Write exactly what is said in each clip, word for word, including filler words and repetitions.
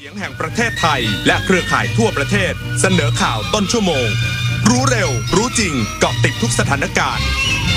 เสียงแห่งประเทศไทยและเครือข่ายทั่วประเทศเสนอข่าวต้นชั่วโมงรู้เร็วรู้จริงเกาะติดทุกสถานการณ์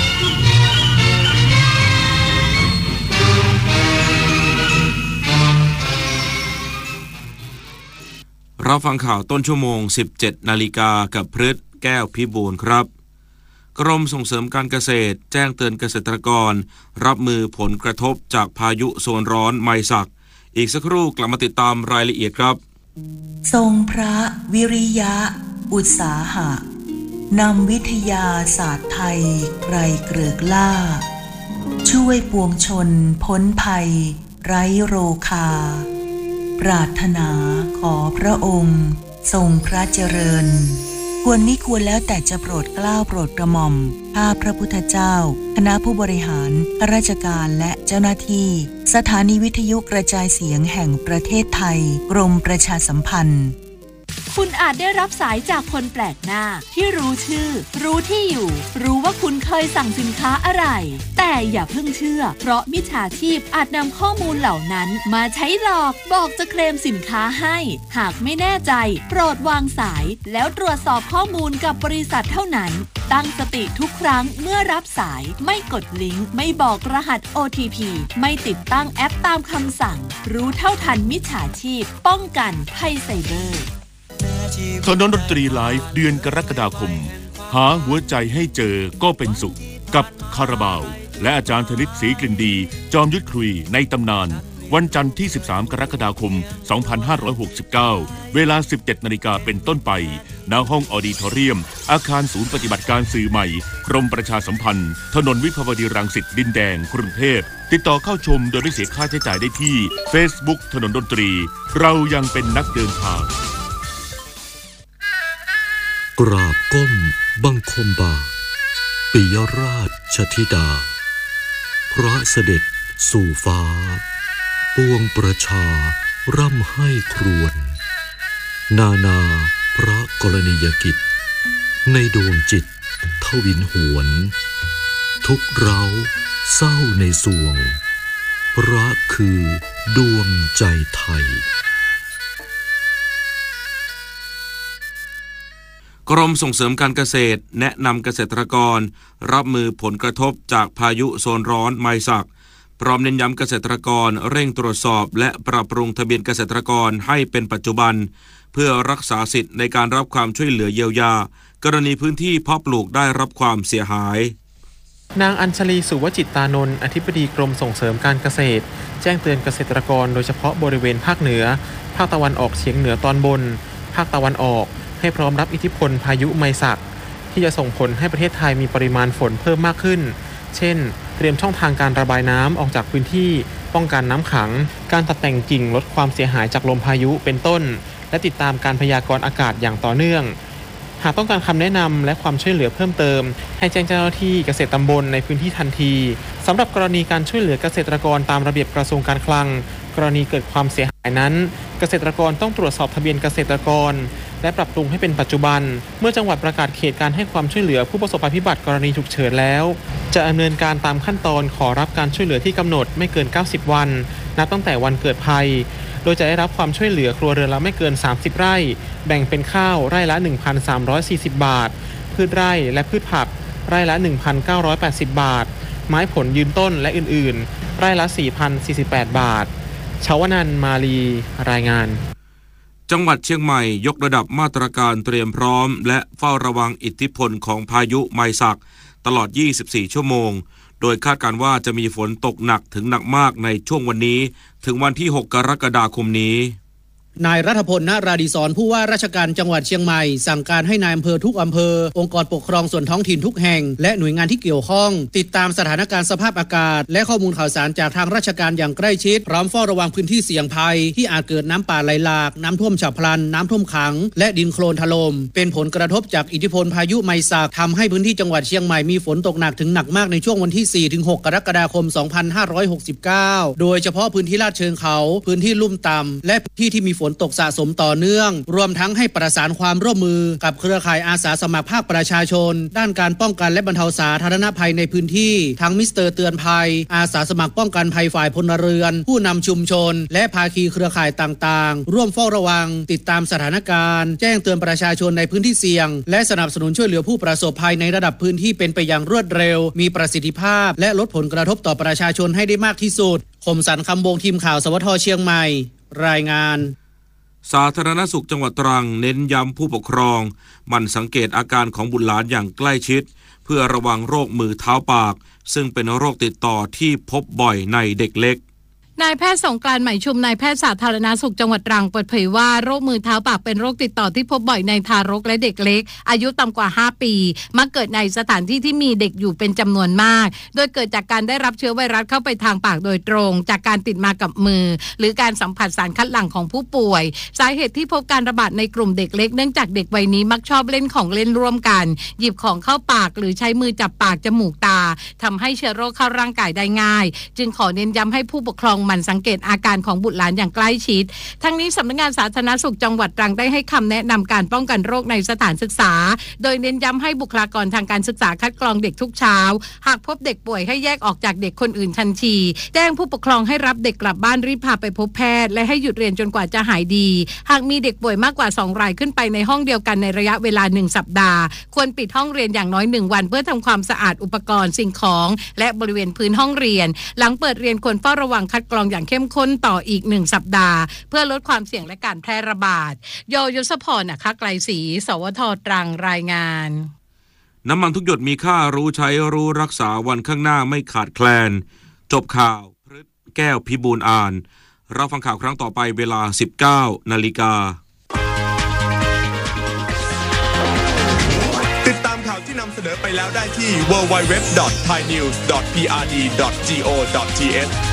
เราฟังข่าวต้นชั่วโมง สิบเจ็ดนาฬิกากับพฤทธิ์แก้วพิบูลครับกรมส่งเสริมการเกษตรแจ้งเตือนเกษตรกรรับมือผลกระทบจากพายุโซนร้อนไมศักอีกสักครู่กลับมาติดตามรายละเอียดครับทรงพระวิริยะอุตสาหะนำวิทยาศาสตร์ไทยไกรเกริกล่าช่วยปวงชนพ้นภัยไร้โรคาปรารถนาขอพระองค์ทรงพระเจริญควรมิควรแล้วแต่จะโปรดเกล้าโปรดกระหม่อมข้าพระพุทธเจ้าคณะผู้บริหารข้าราชการและเจ้าหน้าที่สถานีวิทยุกระจายเสียงแห่งประเทศไทยกรมประชาสัมพันธ์คุณอาจได้รับสายจากคนแปลกหน้าที่รู้ชื่อรู้ที่อยู่รู้ว่าคุณเคยสั่งสินค้าอะไรแต่อย่าเพิ่งเชื่อเพราะมิจฉาชีพอาจนำข้อมูลเหล่านั้นมาใช้หลอกบอกจะเคลมสินค้าให้หากไม่แน่ใจโปรดวางสายแล้วตรวจสอบข้อมูลกับบริษัทเท่านั้นตั้งสติทุกครั้งเมื่อรับสายไม่กดลิงก์ไม่บอกรหัส โอ ที พี ไม่ติดตั้งแอปตามคำสั่งรู้เท่าทันมิจฉาชีพป้องกันภัยไซเบอร์ถนนดนตรีไลฟ์เดือนกรกฎาคมหาหัวใจให้เจอก็เป็นสุขกับคาราบาวและอาจารย์ธนิตศรีกลิ่นดีจอมยุทธคุยในตำนานวันจันทร์ที่สิบสามกรกฎาคมสองพันห้าร้อยหกสิบเก้าเวลา สิบเจ็ดนาฬิกาเป็นต้นไปณห้องออดิทอเรียมอาคารศูนย์ปฏิบัติการสื่อใหม่กรมประชาสัมพันธ์ถนนวิภาวดีรังสิตดินแดงกรุงเทพติดต่อเข้าชมโดยไม่เสียค่าใช้จ่ายได้ที่ Facebook ถนนดนตรีเรายังเป็นนักเดินทางกราบก้มบังคมบาทปิยราชธิดาพระเสด็จสู่ฟ้าปวงประชาร่ำให้ครวญนานาพระกรณียกิจในดวงจิตทวินหวนทุกเราเศร้าในสวงพระคือดวงใจไทยกรมส่งเสริมการเกษตรแนะนำเกษตรกรรับมือผลกระทบจากพายุโซนร้อนไมศักพร้อมเน้นย้ำเกษตรกรเร่งตรวจสอบและปรับปรุงทะเบียนเกษตรกรให้เป็นปัจจุบันเพื่อรักษาสิทธิ์ในการรับความช่วยเหลือเยียวยากรณีพื้นที่เพาะปลูกได้รับความเสียหายนางอัญชลีสุวจิตตานนท์อธิบดีกรมส่งเสริมการเกษตรแจ้งเตือนเกษตรกรโดยเฉพาะบริเวณภาคเหนือภาคตะวันออกเฉียงเหนือตอนบนภาคตะวันออกให้พร้อมรับอิทธิพลพายุไมศักที่จะส่งผลให้ประเทศไทยมีปริมาณฝนเพิ่มมากขึ้นเช่นเตรียมช่องทางการระบายน้ำออกจากพื้นที่ป้องกันน้ำขังการตัดแต่งกิ่งลดความเสียหายจากลมพายุเป็นต้นและติดตามการพยากรณ์อากาศอย่างต่อเนื่องหากต้องการคำแนะนำและความช่วยเหลือเพิ่มเติมให้แจ้งเจ้าหน้าที่เกษตรตำบลในพื้นที่ทันทีสำหรับกรณีการช่วยเหลือเกษตรกรตามระเบียบกระทรวงการคลังกรณีเกิดความเสียหายนั้นเกษตรกรต้องตรวจสอบทะเบียนเกษตรกรและปรับปรุงให้เป็นปัจจุบันเมื่อจังหวัดประกาศเขตการให้ความช่วยเหลือผู้ประสบภัยพิบัติกรณีฉุกเฉินแล้วจะดำเนินการตามขั้นตอนขอรับการช่วยเหลือที่กำหนดไม่เกินเก้าสิบวันนับตั้งแต่วันเกิดภัยโดยจะได้รับความช่วยเหลือครัวเรือนละไม่เกินสามสิบไร่แบ่งเป็นข้าวไร่ละ หนึ่งพันสามร้อยสี่สิบ บาทพืชไร่และพืชผักไร่ละ หนึ่งพันเก้าร้อยแปดสิบ บาทไม้ผลยืนต้นและอื่นๆไร่ละ สี่พันสี่สิบแปด บาทชาวนันท์มาลีรายงานจังหวัดเชียงใหม่ยกระดับมาตรการเตรียมพร้อมและเฝ้าระวังอิทธิพลของพายุไมศักตลอดยี่สิบสี่ชั่วโมงโดยคาดการณ์ว่าจะมีฝนตกหนักถึงหนักมากในช่วงวันนี้ถึงวันที่หกกรกฎาคมนี้นายรัฐพล ณ ราดีศรผู้ว่าราชการจังหวัดเชียงใหม่สั่งการให้นายอำเภอทุกอำเภอองค์กรปกครองส่วนท้องถิ่นทุกแห่งและหน่วยงานที่เกี่ยวข้องติดตามสถานการณ์สภาพอากาศและข้อมูลข่าวสารจากทางราชการอย่างใกล้ชิดพร้อมเฝ้าระวังพื้นที่เสี่ยงภัยที่อาจเกิดน้ำป่าไหลหลากน้ำท่วมฉับพลันน้ำท่วมขังและดินโคลนถล่มเป็นผลกระทบจากอิทธิพลพายุไมศักทำให้พื้นที่จังหวัดเชียงใหม่มีฝนตกหนักถึงหนักมากในช่วงวันที่ สี่ถึงหก กรกฎาคม สองพันห้าร้อยหกสิบเก้าโดยเฉพาะพื้นที่ลาดเชิงเขาพื้นที่ลุ่มต่ำและพื้นที่ที่มีฝนนตกสะสมต่อเนื่องรวมทั้งให้ประสานความร่วมมือกับเครือข่ายอาสาสมัครภาคประชาชนด้านการป้องกันและบรรเทาสาธารณภัยในพื้นที่ทั้งมิสเตอร์เตือนภัยอาสาสมัครป้องกันภัยฝ่ายพลเรือนผู้นำชุมชนและภาคีเครือข่ายต่างๆร่วมเฝ้าระวังติดตามสถานการณ์แจ้งเตือนประชาชนในพื้นที่เสี่ยงและสนับสนุนช่วยเหลือผู้ประสบภัยในระดับพื้นที่เป็นไปอย่างรวดเร็วมีประสิทธิภาพและลดผลกระทบต่อประชาชนให้ได้มากที่สุดคมสันต์คำวงทีมข่าวสวทเชียงใหม่รายงานสาธารณสุขจังหวัดตรังเน้นย้ำผู้ปกครองหมั่นสังเกตอาการของบุตรหลานอย่างใกล้ชิดเพื่อระวังโรคมือเท้าปากซึ่งเป็นโรคติดต่อที่พบบ่อยในเด็กเล็กนายแพทย์สงกรานต์ไหมชุมนายแพทย์สาธารณสุขจังหวัดตรังเปิดเผยว่าโรคมือเท้าปากเป็นโรคติดต่อที่พบบ่อยในทารกและเด็กเล็กอายุต่ำกว่าห้าปีมักเกิดในสถานที่ที่มีเด็กอยู่เป็นจำนวนมากโดยเกิดจากการได้รับเชื้อไวรัสเข้าไปทางปากโดยตรงจากการติดมากับมือหรือการสัมผัสสารคัดหลั่งของผู้ป่วยสาเหตุที่พบการระบาดในกลุ่มเด็กเล็กเนื่องจากเด็กวัยนี้มักชอบเล่นของเล่นร่วมกันหยิบของเข้าปากหรือใช้มือจับปากจมูกตาทำให้เชื้อโรคเข้าร่างกายได้ง่ายจึงขอเน้นย้ำให้ผู้ปกครองหมั่นสังเกตอาการของบุตรหลานอย่างใกล้ชิดทั้งนี้สำนักงานสาธารณสุขจังหวัดตรังได้ให้คำแนะนำการป้องกันโรคในสถานศึกษาโดยเน้นย้ำให้บุคลากรทางการศึกษาคัดกรองเด็กทุกเช้าหากพบเด็กป่วยให้แยกออกจากเด็กคนอื่นทันทีแจ้งผู้ปกครองให้รับเด็กกลับบ้านรีบพาไปพบแพทย์และให้หยุดเรียนจนกว่าจะหายดีหากมีเด็กป่วยมากกว่าสองรายขึ้นไปในห้องเดียวกันในระยะเวลาหนึ่งสัปดาห์ควรปิดห้องเรียนอย่างน้อยหนึ่งวันเพื่อทำความสะอาดอุปกรณ์สิ่งของและบริเวณพื้นห้องเรียนหลังเปิดเรียนควรเฝ้าระวังคัดกรองอย่างเข้มข้นต่ออีกหนึ่งสัปดาห์เพื่อลดความเสี่ยงและการแพร่ระบาดโยยศพรนะคะไกลศรีสวทตรังรายงานน้ำมันทุกหยดมีค่ารู้ใช้รู้รักษาวันข้างหน้าไม่ขาดแคลนจบข่าวพฤษแก้วพิบูลอ่านรับฟังข่าวครั้งต่อไปเวลา สิบเก้านาฬิกาติดตามข่าวที่นำเสนอไปแล้วได้ที่ ดับเบิลยู ดับเบิลยู ดับเบิลยู ดอท ไทยนิวส์ ดอท พี อาร์ ดี ดอท จี โอ ดอท ที เอช